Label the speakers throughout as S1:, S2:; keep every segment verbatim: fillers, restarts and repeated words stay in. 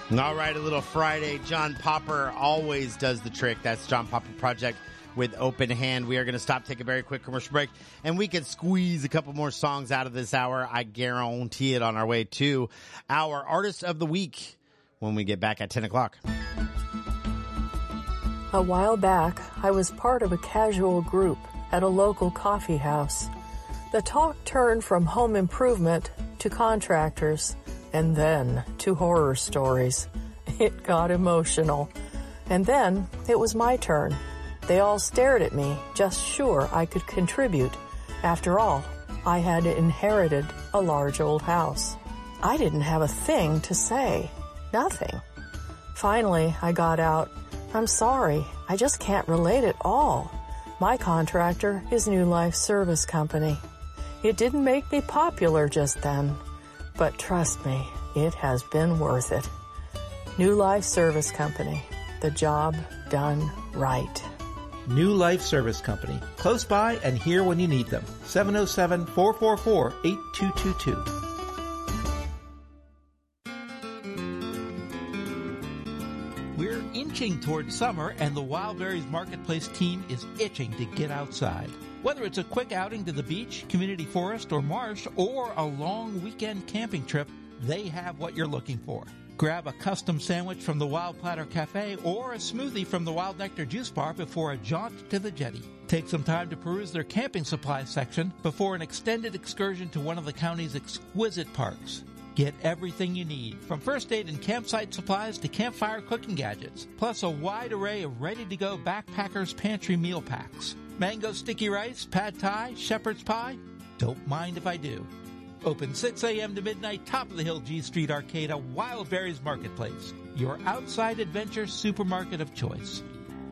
S1: All right, a little Friday. John Popper always does the trick. That's John Popper Project with Open Hand. We are going to stop, take a very quick commercial break, and we can squeeze a couple more songs out of this hour. I guarantee it on our way to our Artist of the Week when we get back at ten o'clock.
S2: A while back, I was part of a casual group at a local coffee house. The talk turned from home improvement to contractors and then to horror stories. It got emotional. And then it was my turn. They all stared at me, just sure I could contribute. After all, I had inherited a large old house. I didn't have a thing to say. Nothing. Finally, I got out, "I'm sorry, I just can't relate at all. My contractor is New Life Service Company." It didn't make me popular just then, but trust me, it has been worth it. New Life Service Company, the job done right.
S3: New Life Service Company, close by and here when you need them. seven oh seven, four four four, eight two two two. We're inching toward summer, and the Wildberries Marketplace team is itching to get outside. Whether it's a quick outing to the beach, community forest, or marsh, or a long weekend camping trip, they have what you're looking for. Grab a custom sandwich from the Wild Platter Cafe or a smoothie from the Wild Nectar Juice Bar before a jaunt to the jetty. Take some time to peruse their camping supplies section before an extended excursion to one of the county's exquisite parks. Get everything you need, from first aid and campsite supplies to campfire cooking gadgets, plus a wide array of ready-to-go backpackers pantry meal packs. Mango sticky rice, pad thai, shepherd's pie? Don't mind if I do. Open six a.m. to midnight, top of the hill G Street Arcade, Wildberries Marketplace, your outside adventure supermarket of choice.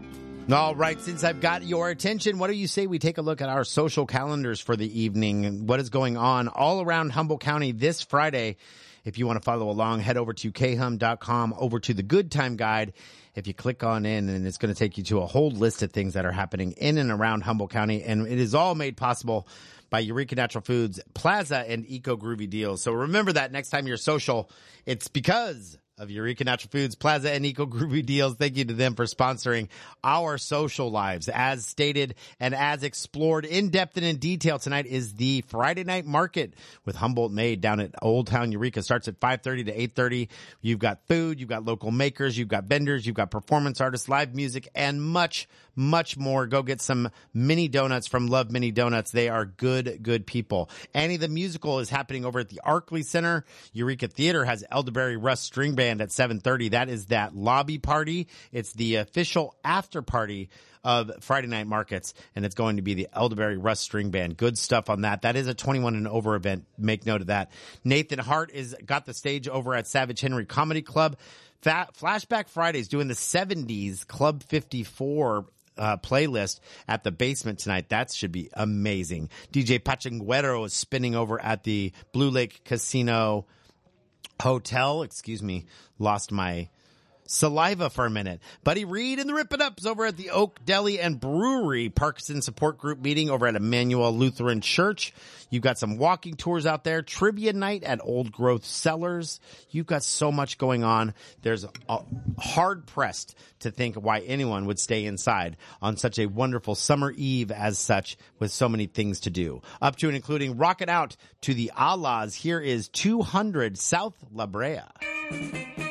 S1: All right, since I've got your attention, what do you say we take a look at our social calendars for the evening? What is going on all around Humboldt County this Friday? If you want to follow along, head over to k hum dot com, over to the Good Time Guide. If you click on in, and it's going to take you to a whole list of things that are happening in and around Humboldt County, and it is all made possible by Eureka Natural Foods, Plaza, and Eco Groovy Deals. So remember that next time you're social, it's because of Eureka Natural Foods, Plaza, and Eco Groovy Deals. Thank you to them for sponsoring our social lives. As stated and as explored in depth and in detail tonight is the Friday night market with Humboldt Made down at Old Town Eureka. Starts at five thirty to eight thirty. You've got food, you've got local makers, you've got vendors, you've got performance artists, live music, and much, much more. Go get some mini donuts from Love Mini Donuts. They are good, good people. Annie the Musical is happening over at the Arkley Center. Eureka Theater has Elderberry Rust String Band at seven thirty. That is that lobby party. It's the official after party of Friday Night Markets, and it's going to be the Elderberry Rust String Band. Good stuff on that. That is a twenty-one and over event. Make note of that. Nathan Hart is got the stage over at Savage Henry Comedy Club. Fat, Flashback Fridays doing the seventies Club fifty-four Uh, playlist at the basement tonight. That should be amazing. D J Pachanguero is spinning over at the Blue Lake Casino Hotel. Excuse me, lost my saliva for a minute. Buddy Reed and the Rip It Ups over at the Oak Deli and Brewery Parkinson Support Group meeting over at Emmanuel Lutheran Church. You've got some walking tours out there, trivia night at Old Growth Cellars. You've got so much going on. There's a, hard pressed to think why anyone would stay inside on such a wonderful summer eve as such, with so many things to do. Up to and including Rocket Out to the Allahs. Here is two hundred South La Brea.